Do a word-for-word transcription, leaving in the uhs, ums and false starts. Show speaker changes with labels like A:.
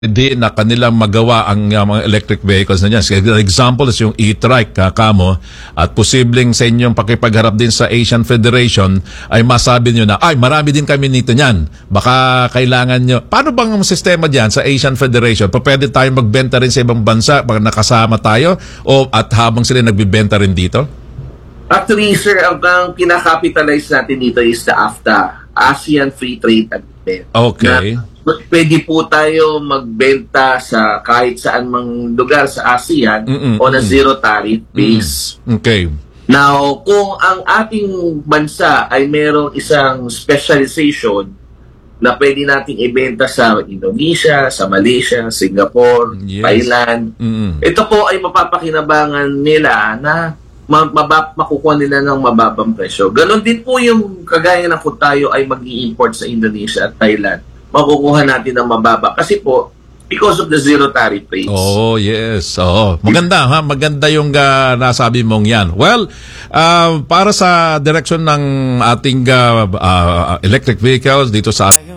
A: hindi na kanilang magawa ang uh, mga electric vehicles na yan. So, example is yung e-trike, uh, kamo, at posibleng sa inyong pakipagharap din sa Asian Federation ay masabi nyo na, ay, marami din kami nito niyan. Baka kailangan nyo. Paano bang ang sistema diyan sa Asian Federation? Pa pwede tayo magbenta rin sa ibang bansa pag nakasama tayo o at habang sila nagbibenta rin dito?
B: Actually, sir, ang, ang kinakapitalize natin dito is the AFTA, ASEAN Free Trade Agreement.
A: Okay.
B: Na, pwede po tayo magbenta sa kahit saan mang lugar sa ASEAN
A: Mm-mm,
B: on a
A: mm-mm.
B: zero tariff base.
A: Mm, okay.
B: Now, kung ang ating bansa ay merong isang specialization na pwede nating ibenta sa Indonesia, sa Malaysia, Singapore,
A: Yes.
B: Thailand,
A: Mm-mm.
B: ito po ay mapapakinabangan nila na mabab makukuha nila ng mababang presyo. Ganon din po yung kagaya na kung tayo ay mag-i-import sa Indonesia at Thailand, makukuha natin ng mababa. Kasi po, because of the zero tariff rates.
A: Oh, yes. Oh, maganda ha, maganda yung uh, nasabi mong 'yan. Well, uh, para sa direksyon ng ating uh, uh, electric vehicles dito sa